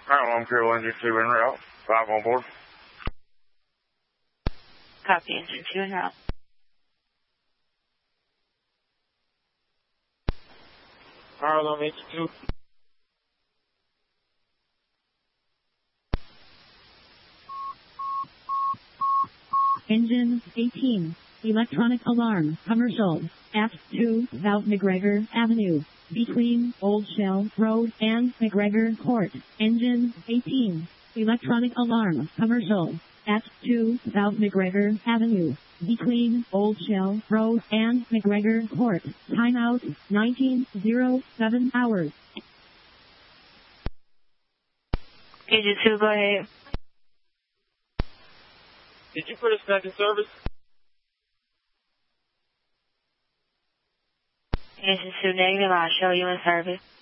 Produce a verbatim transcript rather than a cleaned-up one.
Alright, I'm Carol Engine two en route. Five on board. Copy, Engine two en route. Alright, I'm Engine two. Engine eighteen. Electronic alarm. Commercial. F two, South McGregor Avenue. Between Old Shell Road and McGregor Court. Engine eighteen. Electronic alarm. Commercial. F two, South McGregor Avenue. Between Old Shell Road and McGregor Court. Timeout nineteen oh seven hours. Engine two, go ahead. Did you put us back in service? Engine two, negative. I'll show you in service.